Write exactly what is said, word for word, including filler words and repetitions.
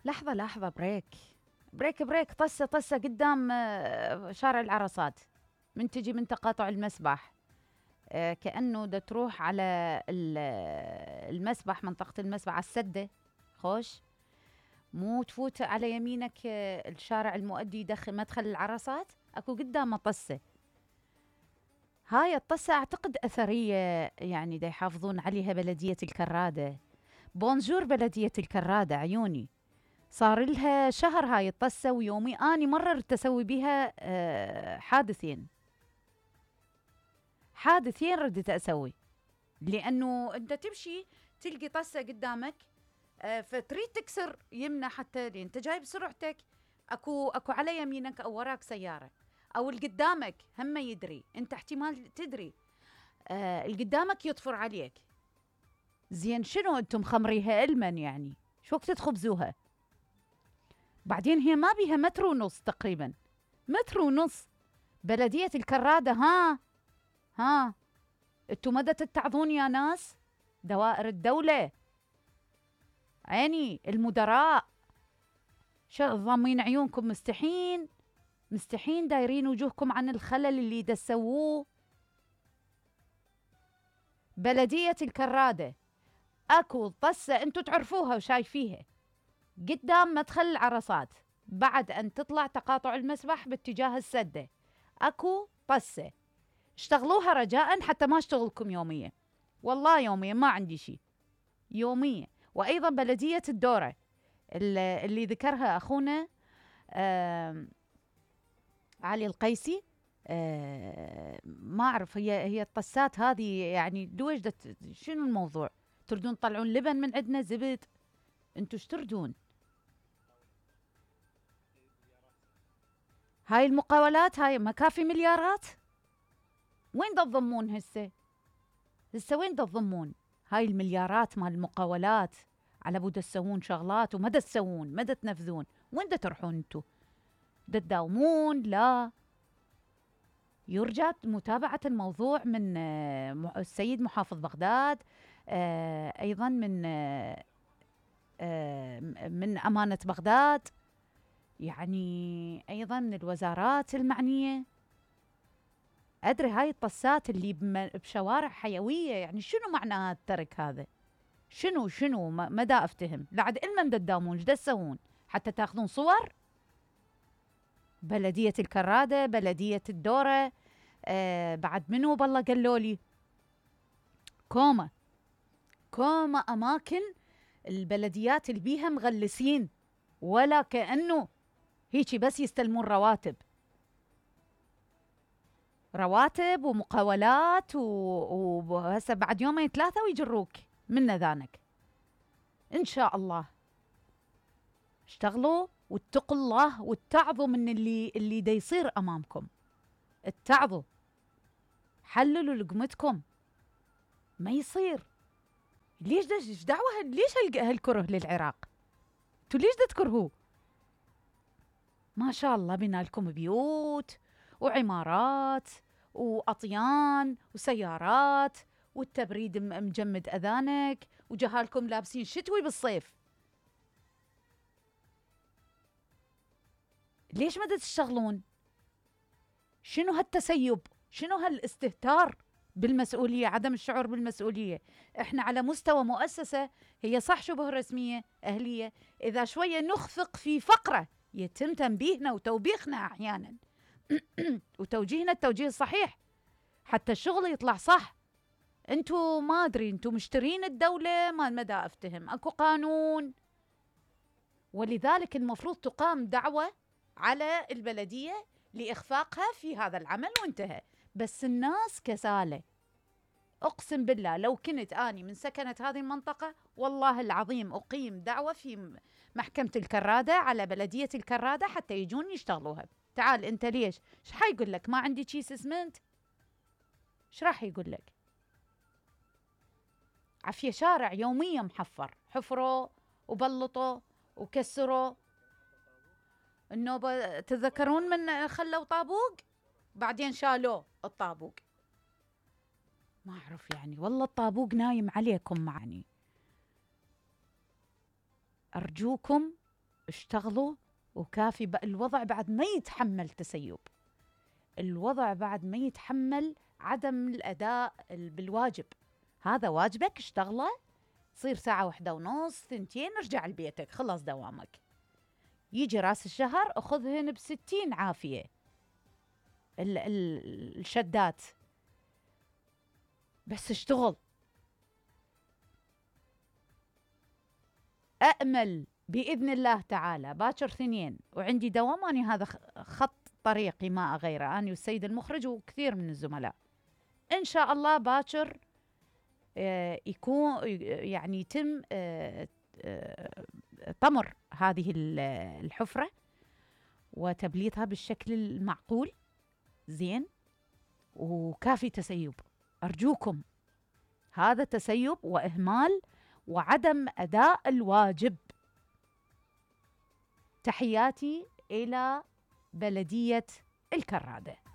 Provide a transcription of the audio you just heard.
لحظة لحظة، بريك بريك بريك طسة طسة قدام آه، شارع العرصات، من تجي من تقاطع المسبح. آه، كأنه دا تروح على ال- آه، المسبح، منطقة المسبح على السدة. خوش، مو تفوت على يمينك آه، الشارع المؤدي يدخل مدخل العرصات، اكو قدامه طسة. هاي الطسة اعتقد اثرية، يعني دا يحافظون عليها بلدية الكرادة. بونجور بلدية الكرادة عيوني. صار لها شهر هاي الطسة، ويومي أني مررت أسوي بيها آه، حادثين. حادثين ردت أسوي، لأنه أنت تمشي تلقي طسة قدامك، آه، فتريد تكسر يمنى حتى لين أنت جاي بسرعتك. أكو أكو على يمينك أو وراك سيارة، أو اللي قدامك هم يدري، أنت احتمال تدري آه، اللي قدامك يطفر عليك. زين شنو أنتم خمريها علما؟ يعني شو وقت تخبزوها؟ بعدين هي ما بيها متر ونص تقريبا، متر ونص. بلدية الكرادة، ها ها انتوا مدى تتعظون يا ناس؟ دوائر الدولة، عيني المدراء، شو ضامين عيونكم؟ مستحين مستحين دايرين وجوهكم عن الخلل اللي دسووه. بلدية الكرادة، اكو طسة انتوا تعرفوها وشايفيها قدام مدخل العرصات، بعد ان تطلع تقاطع المسبح باتجاه السدة، اكو طسة. اشتغلوها رجاء حتى ما اشتغلكم يوميا، والله يوميا ما عندي شيء، يوميا. وايضا بلديه الدوره اللي, اللي ذكرها اخونا آه علي القيسي. آه ما اعرف، هي هي الطسات هذه يعني دوجدة، شنو الموضوع؟ تردون تطلعون لبن من عندنا زبد؟ انتوا ايش تردون؟ هاي المقاولات هاي مكافي مليارات، وين دا تضمون هسه؟ هسه وين دا تضمون هاي المليارات مال المقاولات؟ على بود تسوون شغلات وما دا تسوون، ما دا تنفذون، وين دا تروحون انتو؟ دا تداومون؟ لا. يرجى متابعة الموضوع من آه، السيد محافظ بغداد، آه، أيضا من آه، آه، من أمانة بغداد، يعني أيضا من الوزارات المعنية. أدري هاي الطسات اللي بشوارع حيوية، يعني شنو معنى هذا الترك هذا؟ شنو شنو ما دا افتهم. لعد علما دا تداومون، ايش دا تسوون؟ حتى تاخذون صور؟ بلدية الكرادة، بلدية الدورة، آه بعد منو بالله قالوا لي؟ كوما كوما اماكن البلديات اللي بيها مغلسين، ولا كأنه هيجي بس يستلمون رواتب، رواتب ومقاولات، وهسه بعد يومين ثلاثة ويجروك من ذانك. إن شاء الله اشتغلوا واتقوا الله واتعظوا من اللي اللي دا يصير أمامكم. اتعظوا، حللوا لقمتكم، ما يصير. ليش دا ايش دعوة؟ ليش هال- هالكره للعراق؟ انتوا ليش دا تكرهوه؟ ما شاء الله بنا لكم بيوت وعمارات وأطيان وسيارات، والتبريد م- مجمد أذانك، وجهالكم لابسين شتوي بالصيف. ليش ما دا تشتغلون؟ شنو هالتسيب؟ شنو هالاستهتار بالمسؤولية، عدم الشعور بالمسؤولية؟ احنا على مستوى مؤسسة هي صح شبه رسمية أهلية، إذا شوية نخفق في فقرة يتم تنبيهنا وتوبيخنا أحيانا وتوجيهنا التوجيه الصحيح حتى الشغل يطلع صح. انتو ما ادري، انتو مشترين الدولة، ما مدى افتهم، اكو قانون، ولذلك المفروض تقام دعوة على البلدية لإخفاقها في هذا العمل وانتهى. بس الناس كسالة، أقسم بالله لو كنت أني من سكنة هذه المنطقة والله العظيم أقيم دعوة في محكمة الكرادة على بلدية الكرادة حتى يجون يشتغلوها. تعال أنت ليش؟ ايش حيقول لك؟ ما عندي كيس اسمنت؟ ايش راح يقول لك؟ عفية شارع يوميا محفر، حفروا وبلطوا وكسروا. النوبة تذكرون من خلوا طابوق بعدين شالوه الطابوق؟ ما أعرف يعني، والله الطابوق نايم عليكم. معني أرجوكم اشتغلوا وكافي. بقى الوضع بعد ما يتحمل تسيب، الوضع بعد ما يتحمل عدم الأداء بالواجب. هذا واجبك، اشتغله، تصير ساعة واحدة ونص ثنتين، ارجع لبيتك، خلص دوامك. يجي راس الشهر أخذهن بستين عافية ال ال الشدات، بس اشتغل. أأمل بإذن الله تعالى باكر ثنين وعندي دوام، أني هذا خط طريقي ما أغيره، أنا والسيد المخرج وكثير من الزملاء. إن شاء الله باكر آه يكون يعني يتم آه آه طمر هذه الحفرة وتبليطها بالشكل المعقول زين، وكافي تسيب. أرجوكم، هذا تسيب وإهمال وعدم أداء الواجب. تحياتي إلى بلدية الكرادة.